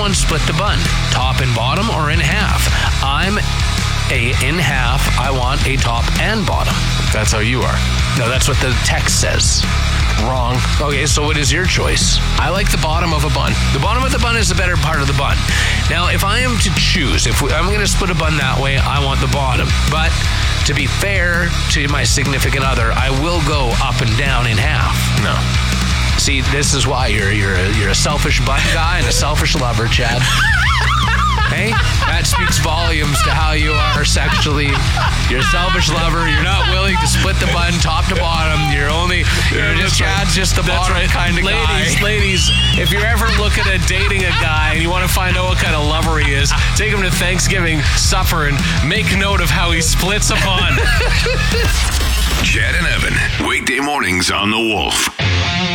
one split the bun? Top and bottom or in half? I'm in half. I want a top and bottom. That's how you are. No, that's what the text says. Wrong. Okay, so what is your choice? I like the bottom of a bun. The bottom of the bun is the better part of the bun. Now, if I am to choose, I'm going to split a bun that way, I want the bottom. But to be fair to my significant other, I will go up and down in half. No. See, this is why you're a selfish bun guy and a selfish lover, Chad. Hey, that speaks volumes to how you are sexually. You're a selfish lover. You're not willing to split the bun top to bottom. Chad's just the bottom kind of guy. Ladies, if you're ever looking at dating a guy and you want to find out what kind of lover he is, take him to Thanksgiving supper and make note of how he splits a bun. Chad and Evan, weekday mornings on The Wolf.